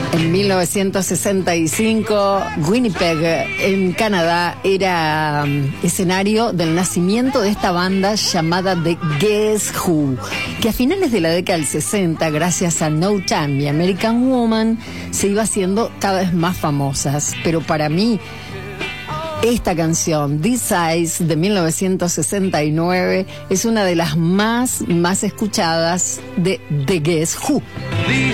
En 1965, Winnipeg, en Canadá, era escenario del nacimiento de esta banda llamada The Guess Who, que a finales de la década del 60, gracias a No Time y American Woman, se iba haciendo cada vez más famosas. Pero para mí, esta canción, This Eyes, de 1969, es una de las más escuchadas de The Guess Who.